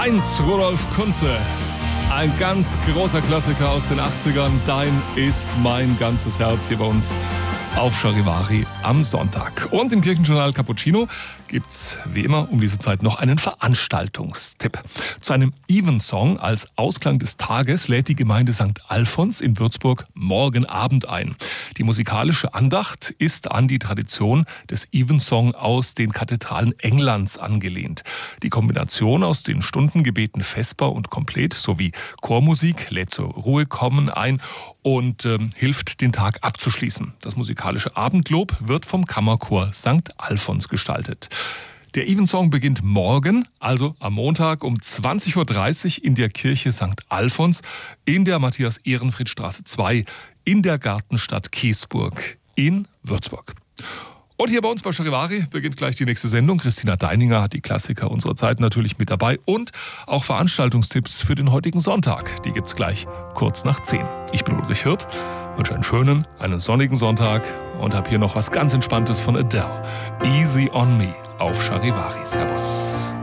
1, Rudolf Kunze. Ein ganz großer Klassiker aus den 80ern. Dein ist mein ganzes Herz hier bei uns auf Charivari am Sonntag. Und im Kirchenjournal Cappuccino gibt's wie immer um diese Zeit noch einen Veranstaltungstipp. Zu einem Evensong als Ausklang des Tages lädt die Gemeinde St. Alfons in Würzburg morgen Abend ein. Die musikalische Andacht ist an die Tradition des Evensong aus den Kathedralen Englands angelehnt. Die Kombination aus den Stundengebeten Vesper und Komplett sowie Chormusik lädt zur Ruhe kommen ein und hilft, den Tag abzuschließen. Das musikalische Abendlob wird vom Kammerchor St. Alfons gestaltet. Der Evensong beginnt morgen, also am Montag um 20.30 Uhr in der Kirche St. Alfons in der Matthias-Ehrenfried-Straße 2 in der Gartenstadt Keesburg in Würzburg. Und hier bei uns bei Charivari beginnt gleich die nächste Sendung. Christina Deininger hat die Klassiker unserer Zeit natürlich mit dabei und auch Veranstaltungstipps für den heutigen Sonntag. Die gibt's gleich kurz nach 10. Ich bin Ulrich Hirt, wünsche einen sonnigen Sonntag und habe hier noch was ganz Entspanntes von Adele. Easy on Me auf Charivari. Servus.